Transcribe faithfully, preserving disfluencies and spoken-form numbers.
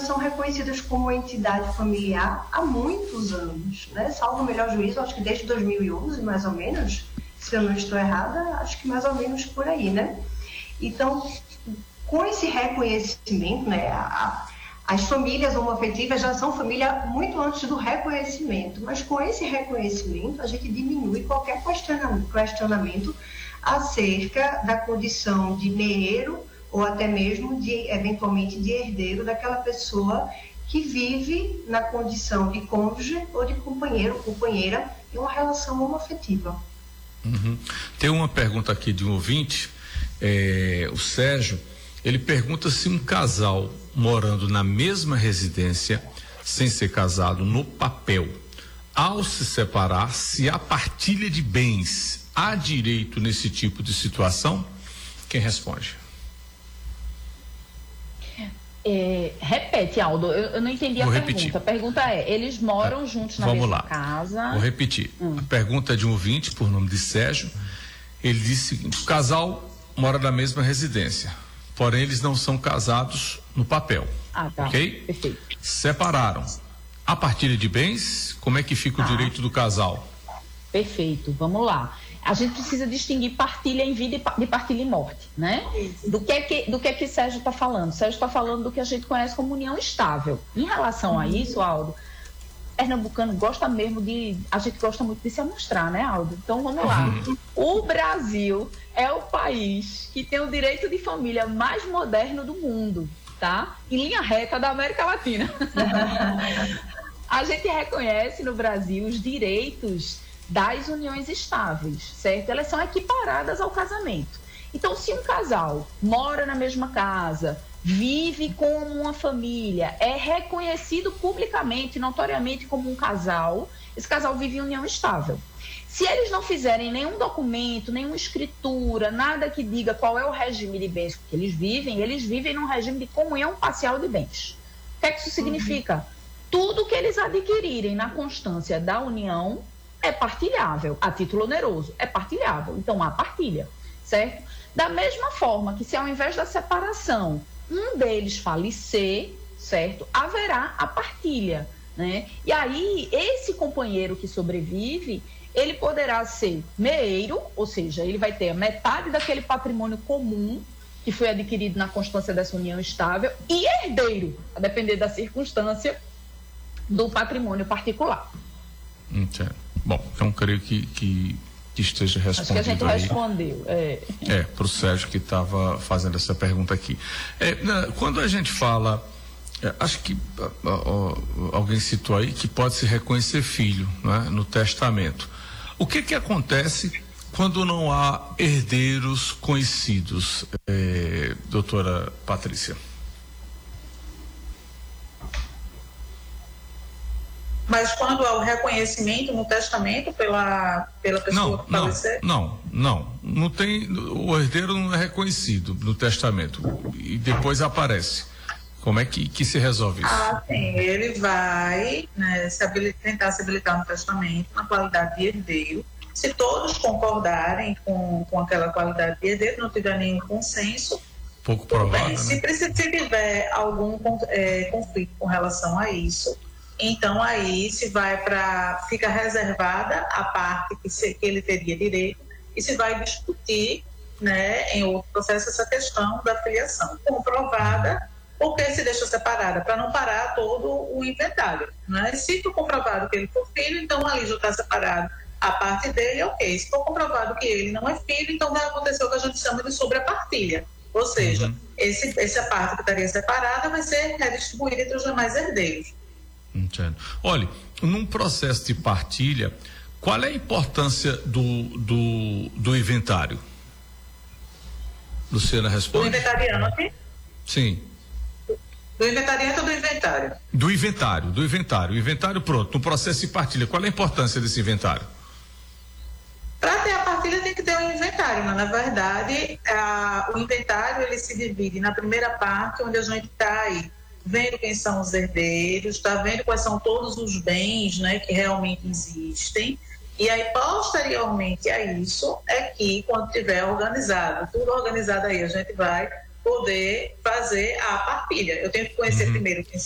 são reconhecidas como entidade familiar há muitos anos, né? Salvo o melhor juízo, acho que desde dois mil e onze, mais ou menos, se eu não estou errada, acho que mais ou menos por aí, né? Então, com esse reconhecimento, né, a, as famílias homoafetivas já são família muito antes do reconhecimento, mas com esse reconhecimento a gente diminui qualquer questionamento, questionamento acerca da condição de meeiro ou até mesmo de, eventualmente, de herdeiro daquela pessoa que vive na condição de cônjuge ou de companheiro ou companheira em uma relação homoafetiva. Uhum. Tem uma pergunta aqui de um ouvinte, é, o Sérgio, ele pergunta se um casal morando na mesma residência, sem ser casado no papel, ao se separar, se há partilha de bens, há direito nesse tipo de situação? Quem responde? É, repete, Aldo, eu, eu não entendi Vou a repetir. pergunta. A pergunta é, eles moram é, juntos na mesma lá. casa? Vou repetir. Hum. A pergunta é de um ouvinte, por nome de Sérgio. Ele disse o seguinte: o casal mora na mesma residência, porém eles não são casados no papel. Ah, tá. Ok? Perfeito. Separaram. A partilha de bens, como é que fica tá. o direito do casal? Perfeito, vamos lá. A gente precisa distinguir partilha em vida e de partilha em morte, né? Do que é que, do que, é que Sérgio está falando? Sérgio está falando do que a gente conhece como união estável. Em relação a isso, Aldo, pernambucano gosta mesmo de... A gente gosta muito de se amostrar, né, Aldo? Então, vamos lá. O Brasil é o país que tem o direito de família mais moderno do mundo, tá? Em linha reta da América Latina. A gente reconhece no Brasil os direitos das uniões estáveis, certo? Elas são equiparadas ao casamento. Então, se um casal mora na mesma casa, vive como uma família, é reconhecido publicamente, notoriamente como um casal, esse casal vive em união estável. Se eles não fizerem nenhum documento, nenhuma escritura, nada que diga qual é o regime de bens que eles vivem, eles vivem num regime de comunhão parcial de bens. O que é que isso significa? Uhum. Tudo que eles adquirirem na constância da união é partilhável, a título oneroso, é partilhável, então há partilha, certo? Da mesma forma que se ao invés da separação, um deles falecer, certo? Haverá a partilha, né? E aí, esse companheiro que sobrevive, ele poderá ser meeiro, ou seja, ele vai ter a metade daquele patrimônio comum que foi adquirido na constância dessa união estável e herdeiro, a depender da circunstância do patrimônio particular. Entendo. Bom, então creio que, que, que esteja respondido. Acho que a gente aí. respondeu. É, é para o Sérgio que estava fazendo essa pergunta aqui. É, na, quando a gente fala, é, acho que ó, ó, alguém citou aí que pode se reconhecer filho, né, no testamento. O que que acontece quando não há herdeiros conhecidos, é, doutora Patrícia? Mas quando há o reconhecimento no testamento pela, pela pessoa não, que falecer? Não, não, não. Não tem, o herdeiro não é reconhecido no testamento e depois aparece. Como é que, que se resolve isso? Ah, sim. Ele vai, né, se habilitar, tentar se habilitar no testamento na qualidade de herdeiro. Se todos concordarem com, com aquela qualidade de herdeiro, não tiver nenhum consenso, pouco provável, né? Se, se tiver algum é, conflito com relação a isso, então aí se vai para, fica reservada a parte que, se, que ele teria direito e se vai discutir, né, em outro processo essa questão da filiação comprovada, porque se deixa separada para não parar todo o inventário, né? Se for comprovado que ele for filho, então ali já está separado a parte dele, ok. Se for comprovado que ele não é filho, então vai acontecer o que a gente chama de sobrepartilha, ou seja, uhum. esse, essa parte que estaria separada vai ser redistribuída entre os demais herdeiros. Entendo. Olha, num processo de partilha, qual é a importância do, do, do inventário? Luciana responde. Do inventariano aqui? Sim. Do inventariante ou do inventário? Do inventário, do inventário. O inventário pronto, no processo de partilha, qual é a importância desse inventário? Para ter a partilha tem que ter um inventário, mas na verdade a, o inventário ele se divide na primeira parte, onde a gente está aí vendo quem são os herdeiros, está vendo quais são todos os bens, né, que realmente existem, e aí posteriormente a isso é que quando tiver organizado, tudo organizado aí, a gente vai poder fazer a partilha. Eu tenho que conhecer uhum. primeiro quem